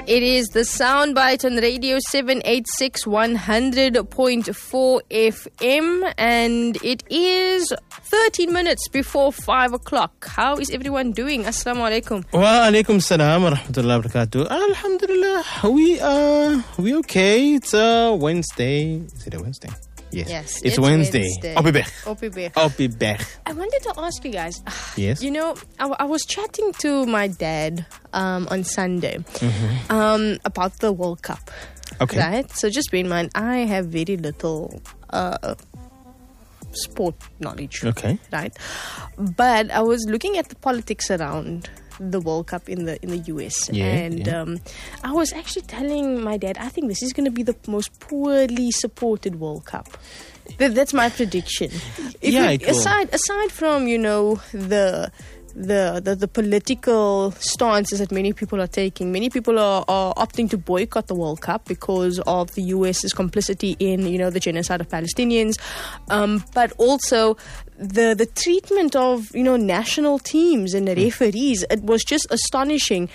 It is the Soundbite on Radio 786 100.4 FM, and it is 13 minutes before 5 o'clock. How is everyone doing? Assalamu alaikum. Wa alaikum salam wa rahmatullahi wa barakatuh. Alhamdulillah, we okay. It's a Wednesday. Is it a Wednesday? Yes, it's Wednesday. I'll be back. I wanted to ask you guys. Yes. You know, I was chatting to my dad on Sunday about the World Cup. Okay. Right? So just bear in mind, I have very little sport knowledge. Okay. Right? But I was looking at the politics around the World Cup in the US, I was actually telling my dad, I think this is going to be the most poorly supported World Cup. That's my prediction. Aside from the political stances that many people are taking, many people are opting to boycott the World Cup because of the US's complicity in the genocide of Palestinians, but also the treatment of national teams and the referees. It was just astonishing.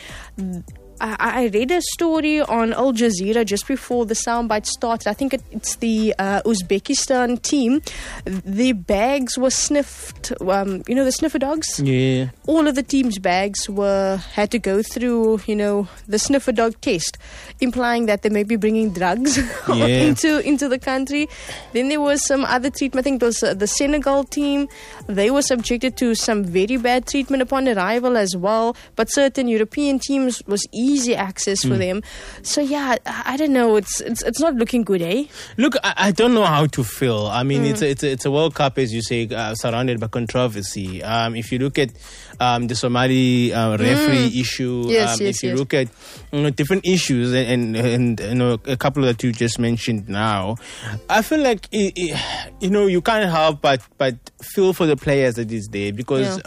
I read a story on Al Jazeera just before the soundbite started. I think it's the Uzbekistan team. The bags were sniffed. The sniffer dogs? Yeah. All of the team's bags had to go through, the sniffer dog test, implying that they may be bringing drugs into the country. Then there was some other treatment. I think it was the Senegal team. They were subjected to some very bad treatment upon arrival as well. But certain European teams was easy access for them. So I don't know. It's not looking good, eh? Look, I don't know how to feel. I mean, it's a World Cup, as you say, surrounded by controversy. If you look at the Somali referee issue, if you look at different issues and a couple that you just mentioned now, I feel like you can't help but feel for the players that is there, because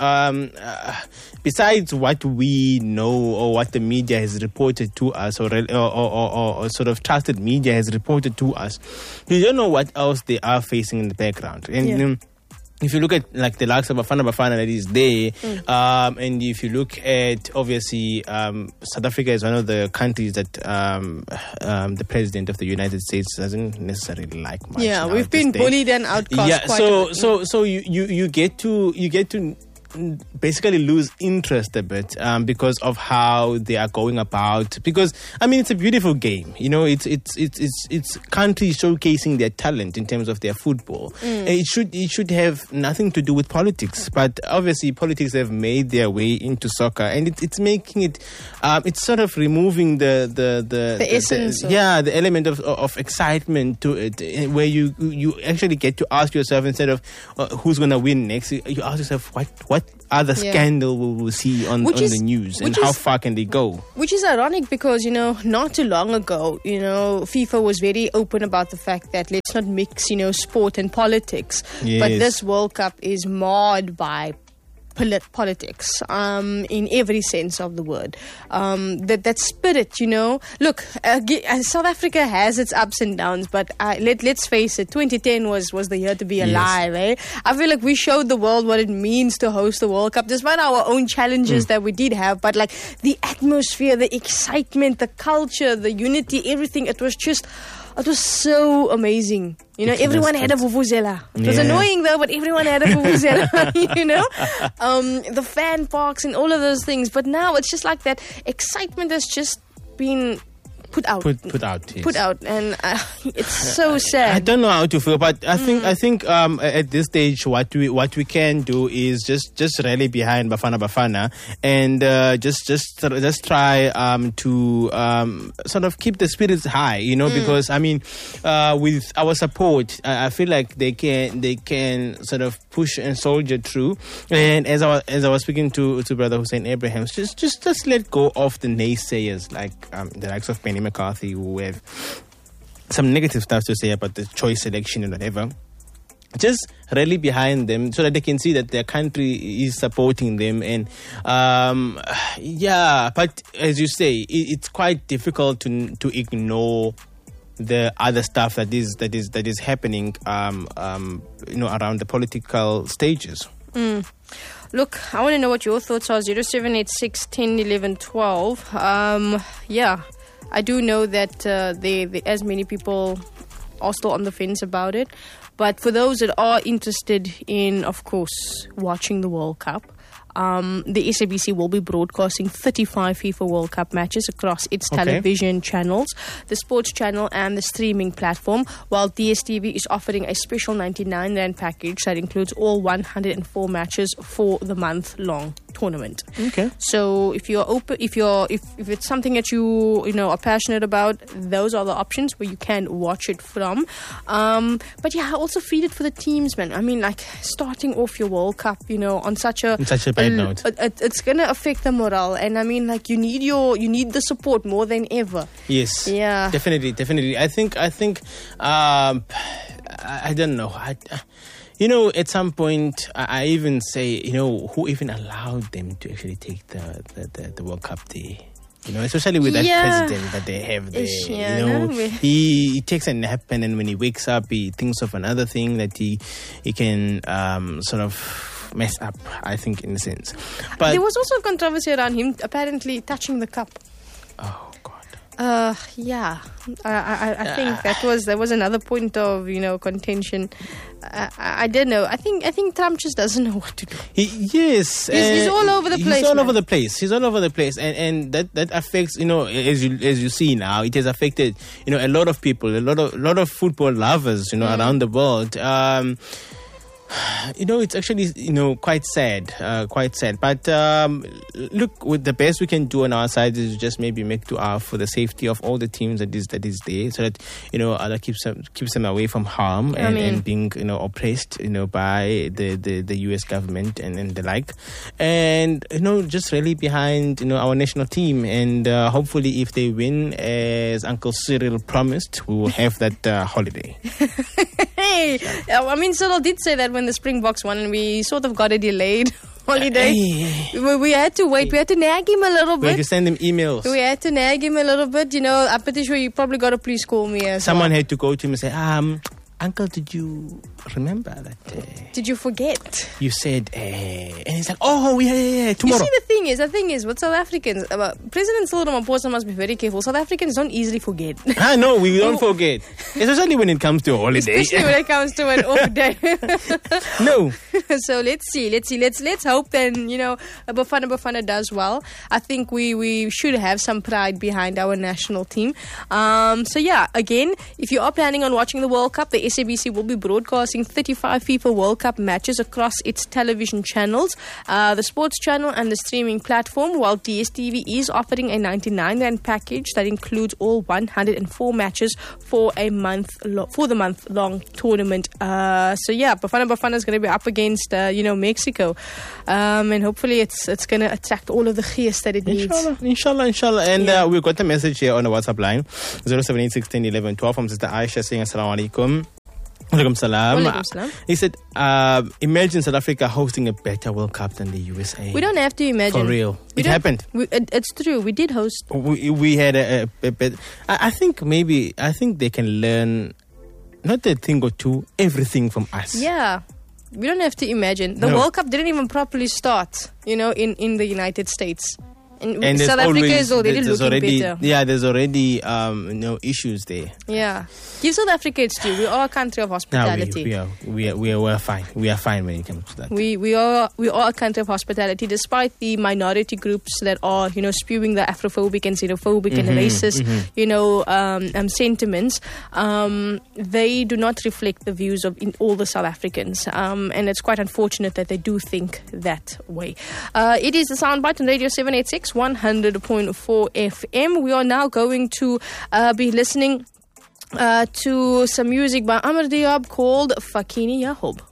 besides what we know or what the media has reported to us, or sort of trusted media has reported to us, you don't know what else they are facing in the background. And if you look at like the likes of Bafana that is there, and if you look at, obviously, South Africa is one of the countries that the president of the United States doesn't necessarily like much. Yeah, we've been bullied and outcast quite a bit. So you get to basically lose interest a bit because of how they are going about. Because I mean, it's a beautiful game. It's countries showcasing their talent in terms of their football. It should have nothing to do with politics. But obviously, politics have made their way into soccer, and it's making it. It's sort of removing the essence. The element of excitement to it, where you actually get to ask yourself, instead of who's going to win next, you ask yourself what other scandal will we see on the news, and how far can they go? Which is ironic because, not too long ago, FIFA was very open about the fact that let's not mix, sport and politics. Yes. But this World Cup is marred by politics in every sense of the word. That spirit, look, South Africa has its ups and downs, but let's face it, 2010 was the year to be alive. I feel like we showed the world what it means to host the World Cup, despite our own challenges that we did have. But like the atmosphere, the excitement, the culture, the unity, everything, it was so amazing. Everyone had a vuvuzela. It was annoying though, but everyone had a vuvuzela. The fan parks and all of those things. But now it's just like that excitement has just been put out. Put out, yes. Put out, and it's so sad. I don't know how to feel, but I think at this stage, what we can do is just rally behind Bafana, and just try to sort of keep the spirits high, because I mean, with our support, I feel like they can sort of push and soldier through. And as I was speaking to Brother Hussein Abraham, just let go of the naysayers, like the likes of Penny McCarthy, who have some negative stuff to say about the choice selection and whatever. Just rally behind them so that they can see that their country is supporting them. And but as you say, it's quite difficult to ignore the other stuff that is happening around the political stages. Look, I want to know what your thoughts are. 0786 10 11 12. I do know that they as many people are still on the fence about it. But for those that are interested in, of course, watching the World Cup, the SABC will be broadcasting 35 FIFA World Cup matches across its television channels, the sports channel and the streaming platform, while DStv is offering a special 99 Rand package that includes all 104 matches for the month-long tournament. Okay. So if you're open, if it's something that you are passionate about, those are the options where you can watch it from. But yeah, I also feel it for the teams, man. I mean, like starting off your World Cup, on such a bad note, it's gonna affect the morale, and I mean, like you need the support more than ever. Yes. Yeah. Definitely. I think. I don't know. At some point, I even say, who even allowed them to actually take the World Cup there? Especially with that president that they have there. He takes a nap, and then when he wakes up, he thinks of another thing that he can sort of mess up, I think, in a sense. But there was also a controversy around him apparently touching the cup. Oh God. Yeah, I think that was another point of contention. I don't know. I think Trump just doesn't know what to do. He's all over the place. He's all over the place, and that affects as you see now. It has affected a lot of people, a lot of football lovers around the world. It's actually quite sad. But look, with the best we can do on our side is just maybe make dua for the safety of all the teams that is there, so that Allah keeps them away from harm and being oppressed by the US government and the like, and just rally behind our national team, and hopefully if they win, as Uncle Cyril promised, we will have that holiday. Hey, I mean, Cyril did say that when the Springboks won, and we sort of got a delayed holiday. We had to wait. We had to nag him a little bit. We had to send him emails. We had to nag him a little bit. I'm pretty sure you probably got to please call me as Someone had to go to him and say, Uncle, did you remember that? Did you forget? You said, and he's like, oh, yeah, tomorrow. You see, the thing is, with South Africans, President Cyril Ramaphosa must be very careful. South Africans don't easily forget. No, we don't forget. Especially when it comes to a holiday. Especially when it comes to an off day. No. So let's see. Let's hope then, Bafana does well. I think we should have some pride behind our national team. So yeah, again, if you are planning on watching the World Cup, the SABC will be broadcasting 35 FIFA World Cup matches across its television channels, the sports channel and the streaming platform, while DStv is offering a 99 Rand package that includes all 104 matches for the month-long tournament. So yeah, Bafana is going to be up against Mexico, and hopefully it's going to attract all of the gears that it needs. Inshallah. And we've got a message here on the WhatsApp line 078161112 from Sister Aisha saying Assalamu alaikum. Walaikum salam. He said, imagine South Africa hosting a better World Cup than the USA. We don't have to imagine. For real. It happened. It's true. We did host. We had a bit. I think they can learn, not a thing or two, everything from us. Yeah. We don't have to imagine. The World Cup didn't even properly start, in the United States. And South Africa is already looking better. Yeah, there's already issues there. Yeah, give South Africa its due. We are a country of hospitality. We are fine. We are fine when it comes to that. We are a country of hospitality, despite the minority groups that are spewing the Afrophobic and xenophobic and racist sentiments. They do not reflect the views of all the South Africans, and it's quite unfortunate that they do think that way. It is the Soundbite on Radio 786. 100.4 FM. We are now going to be listening to some music by Amr Diab called Fakini Yahob.